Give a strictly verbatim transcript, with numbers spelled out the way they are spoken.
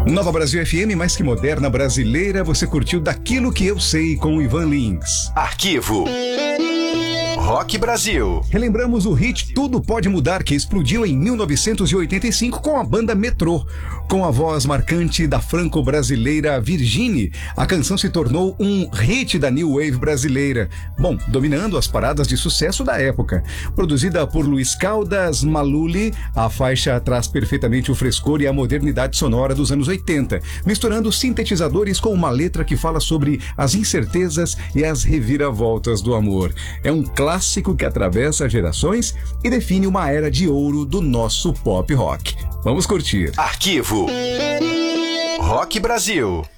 Nova Brasil F M, mais que moderna brasileira, você curtiu Daquilo Que Eu Sei com Ivan Lins. Arquivo Rock Brasil. Relembramos o hit Tudo Pode Mudar, que explodiu em mil novecentos e oitenta e cinco com a banda Metrô. Com a voz marcante da franco-brasileira Virginie, a canção se tornou um hit da New Wave brasileira. Bom, dominando as paradas de sucesso da época. Produzida por Luiz Caldas Maluli, a faixa traz perfeitamente o frescor e a modernidade sonora dos anos oitenta, misturando sintetizadores com uma letra que fala sobre as incertezas e as reviravoltas do amor. É um clássico que atravessa gerações e define uma era de ouro do nosso pop rock. Vamos curtir. Arquivo Rock Brasil.